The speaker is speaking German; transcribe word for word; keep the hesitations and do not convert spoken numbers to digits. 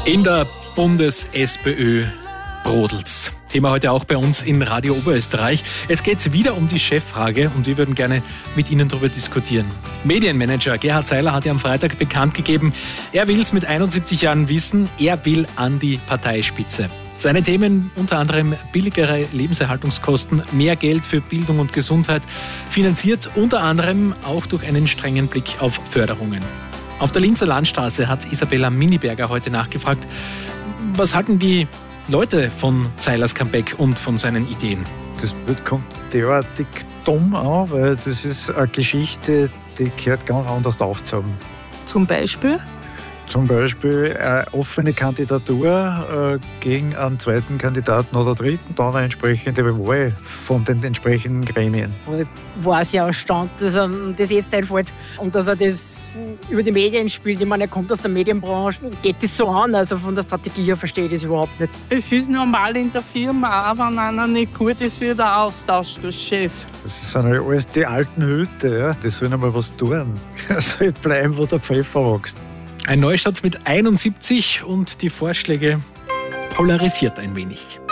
In der Bundes-SPÖ brodelt's. Thema heute auch bei uns in Radio Oberösterreich. Es geht wieder um die Cheffrage und wir würden gerne mit Ihnen darüber diskutieren. Medienmanager Gerhard Seiler hat ja am Freitag bekannt gegeben, er will es mit einundsiebzig Jahren wissen, er will an die Parteispitze. Seine Themen unter anderem billigere Lebenserhaltungskosten, mehr Geld für Bildung und Gesundheit, finanziert unter anderem auch durch einen strengen Blick auf Förderungen. Auf der Linzer Landstraße hat Isabella Miniberger heute nachgefragt, was halten die Leute von Seilers Comeback und von seinen Ideen? Das Bild kommt derartig dumm an, weil das ist eine Geschichte, die gehört ganz anders aufzuhaben. Zum Beispiel? Zum Beispiel eine offene Kandidatur äh, gegen einen zweiten Kandidaten oder dritten, dann eine entsprechende Wahl von den entsprechenden Gremien. Ich war sehr erstaunt, dass er das jetzt einfällt und dass er das über die Medien spielt. Ich meine, er kommt aus der Medienbranche, geht das so an, also von der Strategie her verstehe ich das überhaupt nicht. Es ist normal in der Firma, auch wenn einer nicht gut ist, wird er austauscht als Chef. Das sind halt alles die alten Hüte, ja? Die sollen einmal was tun. Er soll bleiben, wo der Pfeffer wächst. Ein Neustart mit einundsiebzig und die Vorschläge polarisiert ein wenig.